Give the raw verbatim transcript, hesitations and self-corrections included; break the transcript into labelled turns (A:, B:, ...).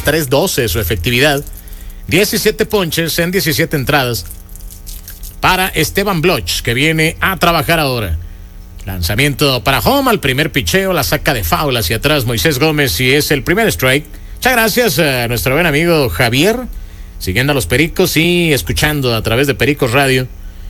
A: tres doce su efectividad. diecisiete ponches en diecisiete entradas para Esteban Bloch, que viene a trabajar ahora. Lanzamiento para home, al primer picheo, la saca de foul hacia atrás Moisés Gómez y es el primer strike. Muchas gracias a nuestro buen amigo Javier, siguiendo a los Pericos y escuchando a través de Pericos Radio